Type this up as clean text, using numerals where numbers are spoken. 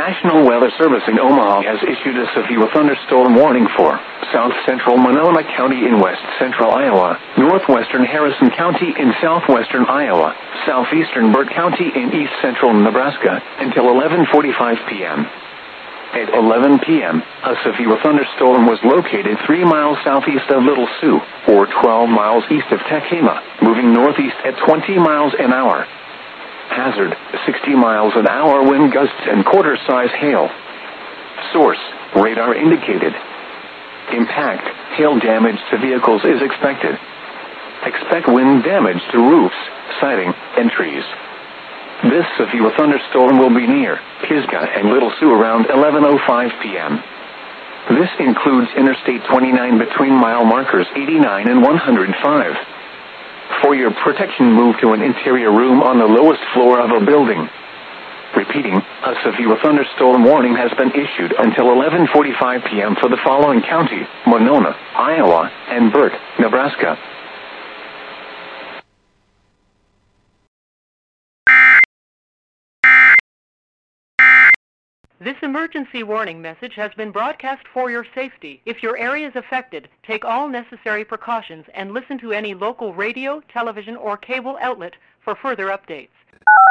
National Weather Service in Omaha has issued a severe thunderstorm warning for south central Monona County in west central Iowa, northwestern Harrison County in southwestern Iowa, southeastern Burt County in east central Nebraska until 11:45 p.m. At 11 p.m., a severe thunderstorm was located 3 miles southeast of Little Sioux, or 12 miles east of Tekema, moving northeast at 20 miles an hour. Hazard, 60 miles an hour wind gusts and quarter-size hail. Source, radar indicated. Impact, hail damage to vehicles is expected. Expect wind damage to roofs, siding, and trees. This severe thunderstorm will be near Pisgah and Little Sioux around 11:05 p.m. This includes Interstate 29 between mile markers 89 and 105. For your protection, move to an interior room on the lowest floor of a building. Repeating, a severe thunderstorm warning has been issued until 11:45 p.m. for the following county: Monona, Iowa, and Burt, Nebraska. This emergency warning message has been broadcast for your safety. If your area is affected, take all necessary precautions and listen to any local radio, television, or cable outlet for further updates.